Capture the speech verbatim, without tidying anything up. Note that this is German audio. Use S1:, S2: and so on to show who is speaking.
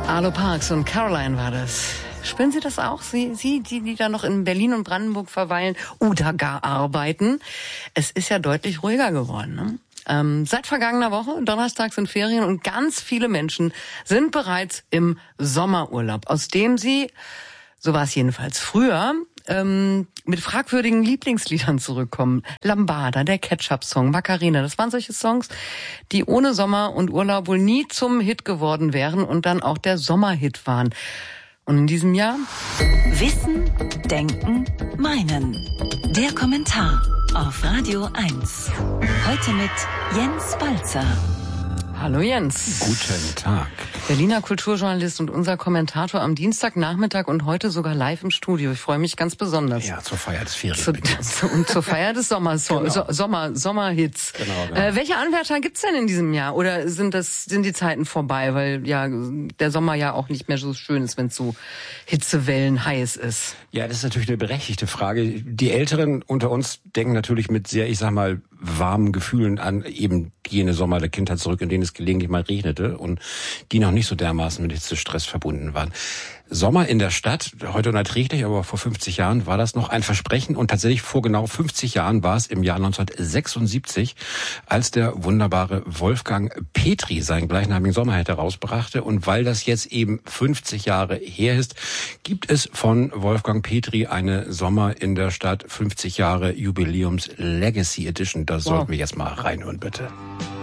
S1: Arlo Parks und Caroline war das. Spüren Sie das auch? Sie, Sie, die, die da noch in Berlin und Brandenburg verweilen oder gar arbeiten. Es ist ja deutlich ruhiger geworden, ne? Ähm, seit vergangener Woche, Donnerstag sind Ferien und ganz viele Menschen sind bereits im Sommerurlaub, aus dem sie, so war es jedenfalls früher, ähm, mit fragwürdigen Lieblingsliedern zurückkommen. Lambada, der Ketchup-Song, Macarena, das waren solche Songs, die ohne Sommer und Urlaub wohl nie zum Hit geworden wären und dann auch der Sommerhit waren. Und in diesem Jahr?
S2: Wissen, Denken, Meinen. Der Kommentar auf Radio eins. Heute mit Jens Balzer.
S1: Hallo Jens.
S3: Guten Tag.
S1: Berliner Kulturjournalist und unser Kommentator am Dienstagnachmittag und heute sogar live im Studio. Ich freue mich ganz besonders.
S3: Ja, zur Feier des Ferienbeginns.
S1: Zu, und zur Feier des Sommers, genau. so, Sommer, Sommerhits.
S3: Genau, genau.
S1: Äh, welche Anwärter gibt's denn in diesem Jahr? Oder sind das sind die Zeiten vorbei, weil ja der Sommer ja auch nicht mehr so schön ist, wenn es so Hitzewellen heiß ist?
S3: Ja, das ist natürlich eine berechtigte Frage. Die Älteren unter uns denken natürlich mit sehr, ich sag mal, warmen Gefühlen an eben jene Sommer der Kindheit zurück, in denen es gelegentlich mal regnete und die noch nicht so dermaßen mit Hitzestress verbunden waren. Sommer in der Stadt, heute unerträglich, aber vor fünfzig Jahren war das noch ein Versprechen und tatsächlich vor genau fünfzig Jahren war es im Jahr neunzehnhundertsechsundsiebzig, als der wunderbare Wolfgang Petri seinen gleichnamigen Sommerhit herausbrachte und weil das jetzt eben fünfzig Jahre her ist, gibt es von Wolfgang Petri eine Sommer in der Stadt fünfzig Jahre Jubiläums Legacy Edition. Da
S1: wow.
S3: sollten wir jetzt mal reinhören, bitte.